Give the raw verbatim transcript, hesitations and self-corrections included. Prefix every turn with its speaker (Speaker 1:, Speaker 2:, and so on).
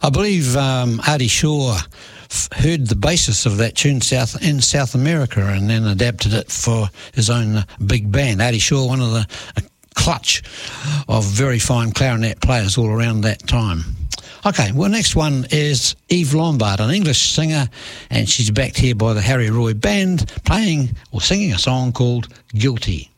Speaker 1: I believe um, Artie Shaw f- heard the basis of that tune South in South America and then adapted it for his own uh, big band. Artie Shaw, one of the uh, clutch of very fine clarinet players all around that time. Okay, well, next one is Eve Lombard, an English singer, and she's backed here by the Harry Roy Band, playing or singing a song called Guilty.